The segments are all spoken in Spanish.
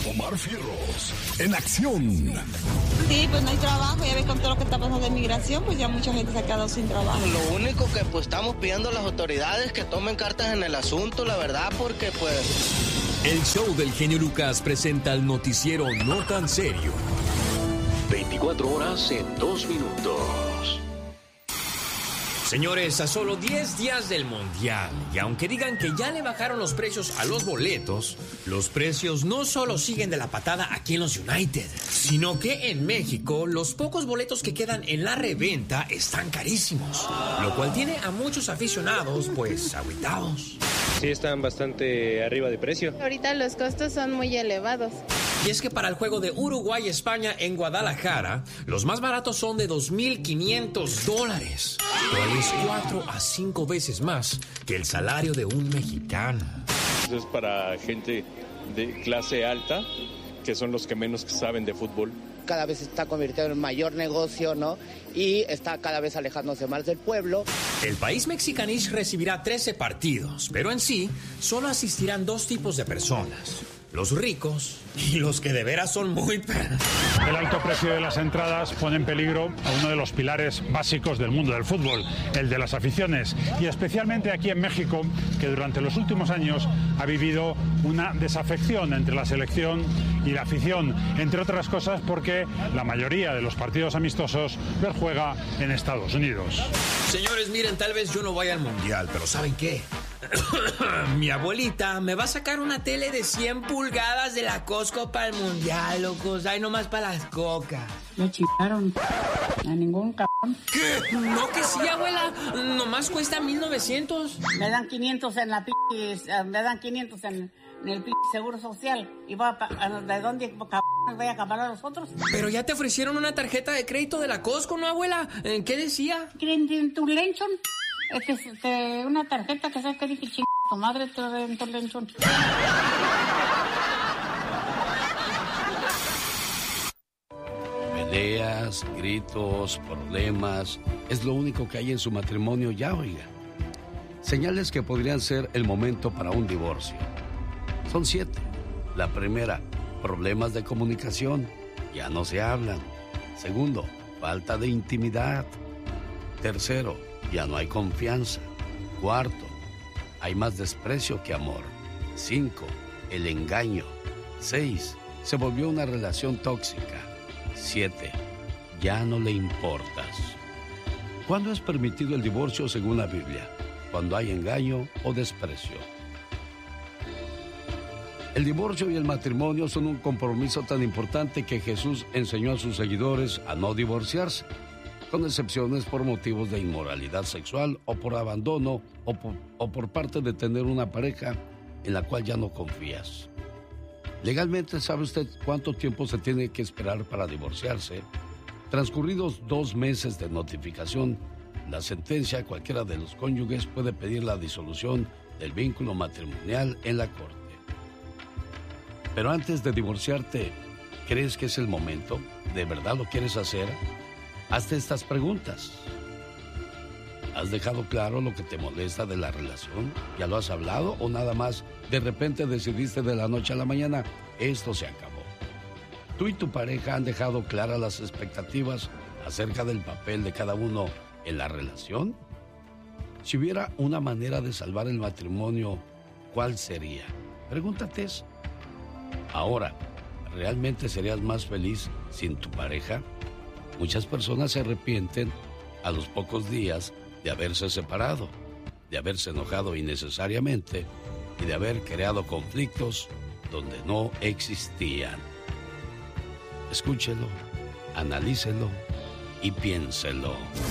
Omar Fierros, en acción. Sí, pues no hay trabajo, ya ves con todo lo que está pasando de migración, pues ya mucha gente se ha quedado sin trabajo. Lo único que pues estamos pidiendo a las autoridades que tomen cartas en el asunto, la verdad, porque pues... El show del genio Lucas presenta el noticiero No Tan Serio. 24 horas en 2 minutos. Señores, a solo 10 días del Mundial, y aunque digan que ya le bajaron los precios a los boletos, los precios no solo siguen de la patada aquí en los United, sino que en México los pocos boletos que quedan en la reventa están carísimos, lo cual tiene a muchos aficionados pues agüitados. Sí, están bastante arriba de precio. Ahorita los costos son muy elevados. Y es que para el juego de Uruguay-España en Guadalajara, los más baratos son de $2,500, cual es 4 a 5 veces más que el salario de un mexicano. Eso es para gente de clase alta, que son los que menos saben de fútbol. Cada vez se está convirtiendo en mayor negocio, ¿no? Y está cada vez alejándose más del pueblo. El país mexicanís recibirá 13 partidos, pero en sí solo asistirán 2 tipos de personas: los ricos y los que de veras son muy... El alto precio de las entradas pone en peligro a uno de los pilares básicos del mundo del fútbol, el de las aficiones, y especialmente aquí en México, que durante los últimos años ha vivido una desafección entre la selección y la afición, entre otras cosas porque la mayoría de los partidos amistosos los juega en Estados Unidos. Señores, miren, tal vez yo no vaya al Mundial, pero ¿saben qué? Mi abuelita me va a sacar una tele de 100 pulgadas de la Costco para el Mundial, locos. Ay, nomás para las cocas. Me chingaron. A ningún cabrón. ¿Qué? No que sí, abuela. Nomás cuesta 1,900. Me dan 500 en la me dan 500 en el seguro social. ¿Y de dónde cabrón voy a acabar a los otros? Pero ya te ofrecieron una tarjeta de crédito de la Costco, ¿no, abuela? ¿Qué decía? ¿En tu lenchon? Una tarjeta que sabes que dije, ching, tu madre te en tu lenchon. Peleas, gritos, problemas, es lo único que hay en su matrimonio ya, oiga. Señales que podrían ser el momento para un divorcio. Son 7. La primera, problemas de comunicación, ya no se hablan. Segundo, falta de intimidad. Tercero, ya no hay confianza. Cuarto, hay más desprecio que amor. 5, el engaño. 6, se volvió una relación tóxica. 7, ya no le importas. ¿Cuándo es permitido el divorcio según la Biblia? Cuando hay engaño o desprecio. El divorcio y el matrimonio son un compromiso tan importante que Jesús enseñó a sus seguidores a no divorciarse, con excepciones por motivos de inmoralidad sexual o por abandono o por parte de tener una pareja en la cual ya no confías. Legalmente, ¿sabe usted cuánto tiempo se tiene que esperar para divorciarse? Transcurridos 2 meses de notificación, la sentencia, cualquiera de los cónyuges puede pedir la disolución del vínculo matrimonial en la corte. Pero antes de divorciarte, ¿crees que es el momento? ¿De verdad lo quieres hacer? Hazte estas preguntas. ¿Has dejado claro lo que te molesta de la relación? ¿Ya lo has hablado o nada más de repente decidiste de la noche a la mañana, esto se acabó? ¿Tú y tu pareja han dejado claras las expectativas acerca del papel de cada uno en la relación? Si hubiera una manera de salvar el matrimonio, ¿cuál sería? Pregúntate eso. Ahora, ¿realmente serías más feliz sin tu pareja? Muchas personas se arrepienten a los pocos días de haberse separado, de haberse enojado innecesariamente y de haber creado conflictos donde no existían. Escúchelo, analícelo y piénselo.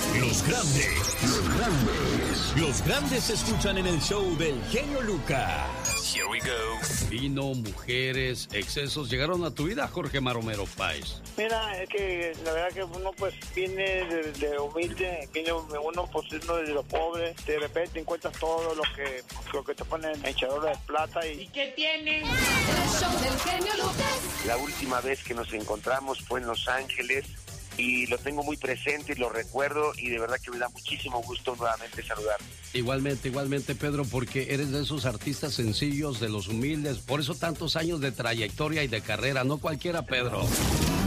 Los grandes se escuchan en el show del genio Lucas. Here we go. Vino, mujeres, excesos llegaron a tu vida, Jorge Maromero Páez. Mira, es que la verdad que uno pues viene de humilde, viene uno pues uno de lo pobre, de repente encuentras todo lo que te ponen en echadora de plata y... ¿Y qué tiene? El show del genio Lucas. La última vez que nos encontramos fue en Los Ángeles. y lo tengo muy presente y lo recuerdo y de verdad que me da muchísimo gusto nuevamente saludar. Igualmente, Pedro, porque eres de esos artistas sencillos, de los humildes, por eso tantos años de trayectoria y de carrera, no cualquiera, Pedro.